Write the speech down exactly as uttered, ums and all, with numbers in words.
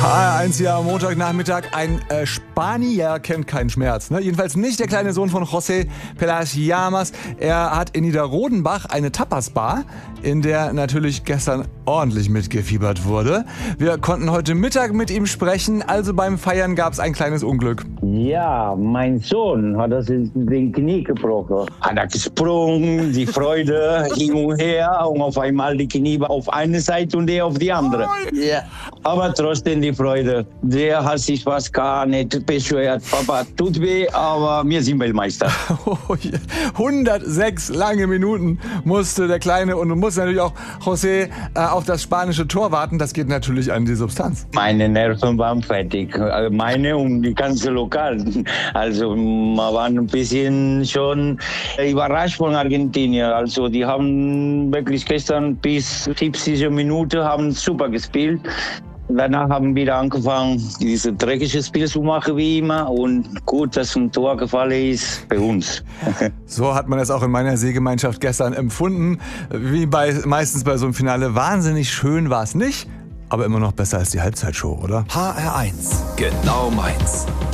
H R eins hier am Montagnachmittag. Ein äh, Spanier kennt keinen Schmerz. Ne? Jedenfalls nicht der kleine Sohn von José Peláez Llamas. Er hat in Niederrodenbach eine Tapas-Bar, in der natürlich gestern ordentlich mitgefiebert wurde. Wir konnten heute Mittag mit ihm sprechen, also beim Feiern gab es ein kleines Unglück. Ja, mein Sohn hat das in den Knie gebrochen. Hat er gesprungen, die Freude hin und her und auf einmal die Knie auf eine Seite und der auf die andere. Ja. Aber trotzdem die Freude. Der hat sich fast gar nicht beschwert. Papa, tut weh, aber wir sind Weltmeister. hundertsechs lange Minuten musste der Kleine und muss natürlich auch José äh, auf das spanische Tor warten. Das geht natürlich an die Substanz. Meine Nerven waren fertig. Meine und die ganze Lokal. Also wir waren ein bisschen schon überrascht von Argentinien. Also die haben wirklich gestern bis siebzig Minuten haben super gespielt. Danach haben wir wieder angefangen, dieses dreckige Spiel zu machen wie immer. Und gut, dass ein Tor gefallen ist bei uns. So hat man es auch in meiner Seegemeinschaft gestern empfunden. Wie bei, meistens bei so einem Finale. Wahnsinnig schön war es nicht, aber immer noch besser als die Halbzeitshow, oder? H R eins, genau meins.